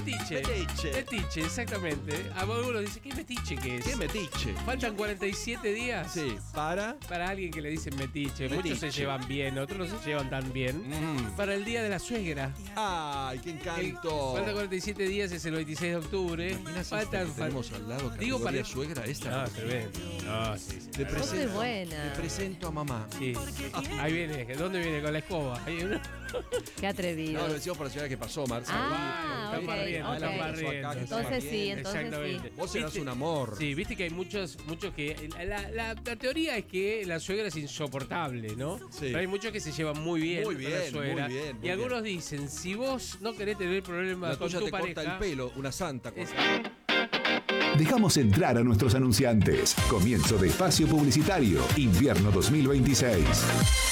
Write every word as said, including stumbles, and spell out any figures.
Metiche. Metiche. Metiche, exactamente. A uno dice, ¿qué metiche que es? ¿Qué metiche? Faltan cuarenta y siete días. Sí, para. Para alguien que le dicen metiche. Metiche. Muchos se llevan bien, otros no se llevan tan bien. Mm. Para el día de la suegra. ¡Ay, qué El- encanto! faltan cuarenta y siete días, es el veintiséis de octubre. Imaginas esta Faltan. que tenemos al lado, Digo, categoría para- suegra, esta. No, tremendo. No, sí, sí. Te claro. Vos sos presento, buena. te presento a mamá. Sí. Ahí viene. ¿Dónde viene? Con la escoba. Ahí uno. Qué atrevido. No, lo decimos por la señora que pasó, Marcia. Ah, Están ok, barriendo, ok. están barriendo. Entonces sí, entonces Exactamente. sí. Vos serás Viste- un amor. Sí, viste que hay muchos, muchos que. La, la- la teoría es que la suegra es insoportable, ¿no? Sí. Pero hay muchos que se llevan muy bien Muy con la bien, suegra. muy bien, muy y algunos dicen: si vos no querés tener problemas La con tuya tu te pareja. corta el pelo, una santa es- cosa. Dejamos entrar a nuestros anunciantes. Comienzo de espacio publicitario. Invierno dos mil veintiséis.